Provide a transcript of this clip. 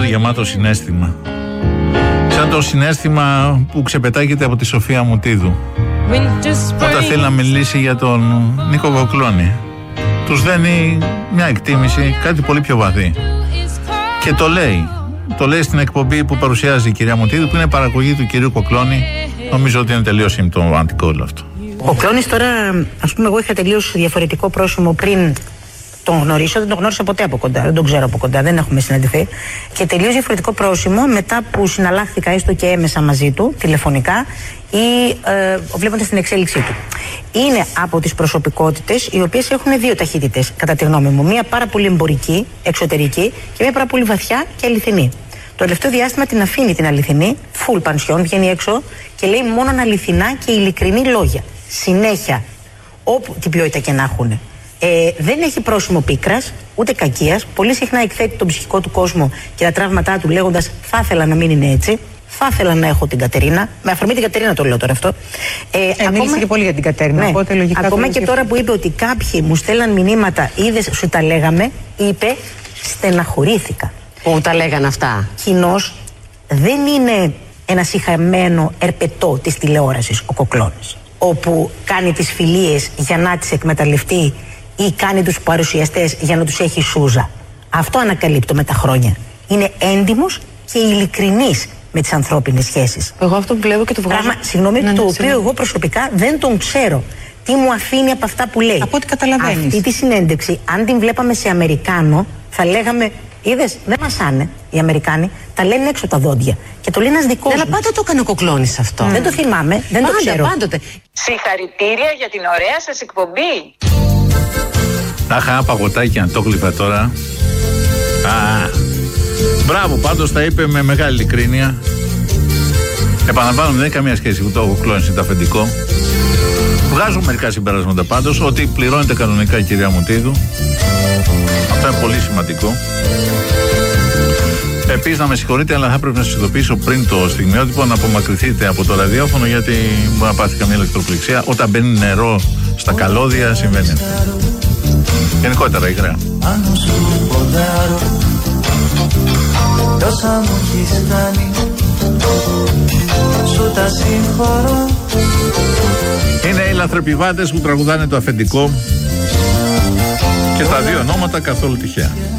γεμάτο συναίσθημα. Σαν το συναίσθημα που ξεπετάγεται από τη Σοφία Μουτίδου όταν θέλει να μιλήσει για τον Νίκο Κοκλώνη. Τους δένει μια εκτίμηση, κάτι πολύ πιο βαθύ. Και το λέει στην εκπομπή που παρουσιάζει η κυρία Μουτίδου, που είναι παραγωγή του κυρίου Κοκλώνη. Νομίζω ότι είναι τελείως συμπτωματικό όλο αυτό. Ο Κλώνης τώρα, ας πούμε, εγώ είχα τελείως διαφορετικό πρόσημο πριν τον γνωρίσω, δεν τον γνώρισα ποτέ από κοντά, δεν τον ξέρω από κοντά, δεν έχουμε συναντηθεί. Και τελείως διαφορετικό πρόσημο μετά που συναλλάχθηκα έστω και έμεσα μαζί του, τηλεφωνικά ή βλέποντας την εξέλιξή του. Είναι από τις προσωπικότητες οι οποίες έχουν δύο ταχύτητες, κατά τη γνώμη μου. Μία πάρα πολύ εμπορική, εξωτερική, και μία πάρα πολύ βαθιά και αληθινή. Το τελευταίο διάστημα την αφήνει την αληθινή, full πανσιόν, βγαίνει έξω και λέει μόνο αληθινά και ειλικρινή λόγια. Συνέχεια, όπου την ποιότητα και να έχουν. Δεν έχει πρόσημο πίκρας, ούτε κακίας. Πολύ συχνά εκθέτει τον ψυχικό του κόσμο και τα τραύματά του λέγοντας θα ήθελα να μην είναι έτσι. Θα ήθελα να έχω την Κατερίνα. Με αφορμή την Κατερίνα το λέω τώρα αυτό. Μίλησε και πολύ για την Κατερίνα. Ναι, οπότε λογικά ακόμα και τώρα που είπε ότι κάποιοι μου στέλναν μηνύματα, είδες, σου τα λέγαμε, είπε στεναχωρήθηκα. Που τα λέγανε αυτά. Κοινώς δεν είναι ένα σιχαμένο ερπετό της τηλεόρασης ο Κοκλώνης, όπου κάνει τις φιλίες για να τις εκμεταλλευτεί ή κάνει τους παρουσιαστές για να τους έχει σούζα. Αυτό ανακαλύπτω με τα χρόνια. Είναι έντιμος και ειλικρινής με τις ανθρώπινες σχέσεις. Εγώ αυτό που βλέπω και το βγάζω. Συγγνώμη, το οποίο εγώ προσωπικά δεν τον ξέρω. Τι μου αφήνει από αυτά που λέει. Από ό,τι καταλαβαίνεις. Αυτή τη συνέντευξη, αν την βλέπαμε σε Αμερικάνο, θα λέγαμε, είδες, δεν μασάνε οι Αμερικάνοι, τα λένε έξω τα δόντια. Και το λέει ένας δικός μας. Αλλά πάντα το έκανε ο Κοκλώνης αυτό. Δεν το θυμάμαι, δεν το ξέρω. Πάντοτε. Συγχαρητήρια για την ωραία σας εκπομπή. Να είχα ένα παγωτάκι αν το γλύφα τώρα. Μπράβο, πάντως τα είπε με μεγάλη ειλικρίνεια. Επαναλαμβάνω, δεν έχει καμία σχέση με το Κοκλώνης ή το αφεντικό. Βγάζω μερικά συμπεράσματα πάντως, ότι πληρώνεται κανονικά η κυρία Μουτίδου. Αυτό είναι πολύ σημαντικό. Επίσης, να με συγχωρείτε, αλλά θα πρέπει να σας ειδοποιήσω πριν το στιγμιότυπο να απομακρυνθείτε από το ραδιόφωνο, γιατί μπορεί να πάθει καμία ηλεκτροπληξία. Όταν μπαίνει νερό στα καλώδια, συμβαίνει αυτό. Γενικότερα, υγραία. Τόσα μου έχεις κάνει, σου τα συγχωρώ. Είναι οι λαθρεπιβάτες που τραγουδάνε το αφεντικό και τα δύο ονόματα καθόλου τυχαία.